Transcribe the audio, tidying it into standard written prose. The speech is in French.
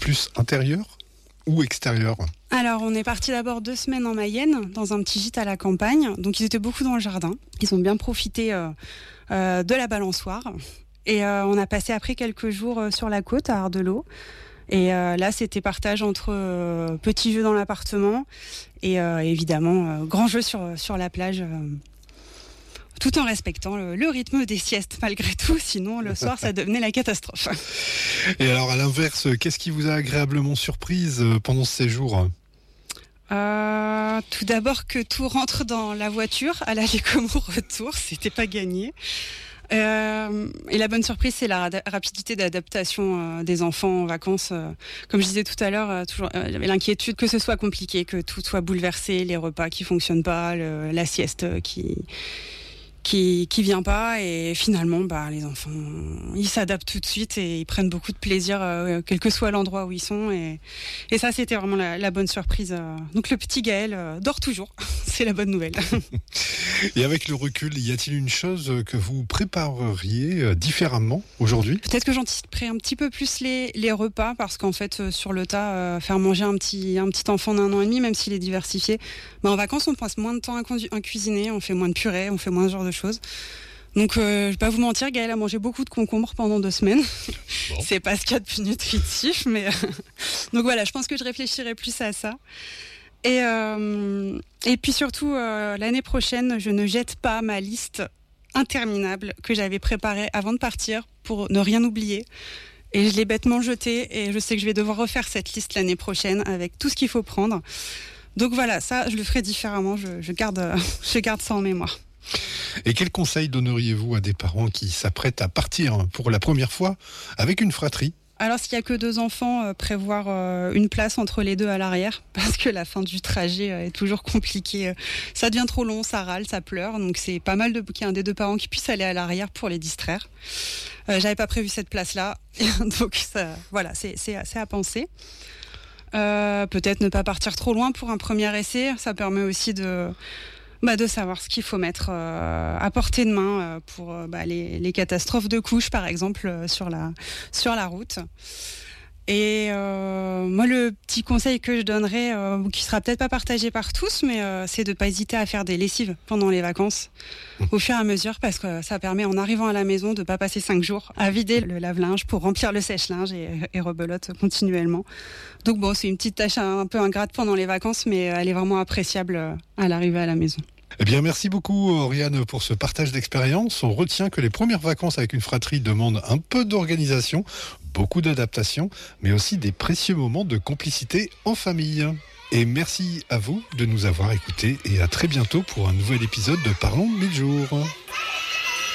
plus intérieur ou extérieur ? Alors, on est parti d'abord 2 semaines en Mayenne, dans un petit gîte à la campagne. Donc, ils étaient beaucoup dans le jardin. Ils ont bien profité de la balançoire. Et on a passé après quelques jours sur la côte, à Ardelot. Et là, c'était partage entre petits jeux dans l'appartement et évidemment grand jeu sur la plage, tout en respectant le rythme des siestes malgré tout. Sinon, le soir, ça devenait la catastrophe. Et alors, à l'inverse, qu'est-ce qui vous a agréablement surprise pendant ce séjour ? Tout d'abord que tout rentre dans la voiture à l'aller comme au retour, c'était pas gagné. Et la bonne surprise, c'est la rapidité d'adaptation des enfants en vacances. Comme je disais tout à l'heure, toujours j'avais l'inquiétude que ce soit compliqué, que tout soit bouleversé, les repas qui fonctionnent pas, la sieste qui vient pas, et finalement les enfants ils s'adaptent tout de suite et ils prennent beaucoup de plaisir quel que soit l'endroit où ils sont, et ça c'était vraiment la bonne surprise. Donc le petit Gaël dort toujours, c'est la bonne nouvelle. Et avec le recul, y a-t-il une chose que vous prépareriez différemment aujourd'hui ? Peut-être que j'anticiperai un petit peu plus les repas, parce qu'en fait sur le tas, faire manger un petit enfant d'1 an et demi, même s'il est diversifié, en vacances on passe moins de temps à cuisiner, on fait moins de purée, on fait moins ce genre de choses. Donc je vais pas vous mentir, Gaël a mangé beaucoup de concombres pendant 2 semaines. Bon. C'est pas ce qu'il y a de plus nutritif, mais donc voilà, je pense que je réfléchirai plus à ça. Et puis surtout, l'année prochaine, je ne jette pas ma liste interminable que j'avais préparée avant de partir pour ne rien oublier. Et je l'ai bêtement jetée, et je sais que je vais devoir refaire cette liste l'année prochaine avec tout ce qu'il faut prendre. Donc voilà, ça, je le ferai différemment. Je garde ça en mémoire. Et quel conseil donneriez-vous à des parents qui s'apprêtent à partir pour la première fois avec une fratrie ? Alors, s'il n'y a que 2 enfants, prévoir une place entre les 2 à l'arrière, parce que la fin du trajet est toujours compliquée. Ça devient trop long, ça râle, ça pleure. Donc, c'est pas mal qu'il y ait un des 2 parents qui puisse aller à l'arrière pour les distraire. J'avais pas prévu cette place-là. Donc, ça, voilà, c'est assez à penser. Peut-être ne pas partir trop loin pour un premier essai. Ça permet aussi de savoir ce qu'il faut mettre à portée de main pour les catastrophes de couches, par exemple, sur la route. Et moi, le petit conseil que je donnerais, qui sera peut-être pas partagé par tous, mais c'est de pas hésiter à faire des lessives pendant les vacances, au fur et à mesure, parce que ça permet, en arrivant à la maison, de pas passer 5 jours à vider le lave-linge pour remplir le sèche-linge et rebelote continuellement. Donc bon, c'est une petite tâche un peu ingrate pendant les vacances, mais elle est vraiment appréciable à l'arrivée à la maison. Eh bien, merci beaucoup, Oriane, pour ce partage d'expérience. On retient que les premières vacances avec une fratrie demandent un peu d'organisation, beaucoup d'adaptation, mais aussi des précieux moments de complicité en famille. Et merci à vous de nous avoir écoutés, et à très bientôt pour un nouvel épisode de Parlons de 1000 jours.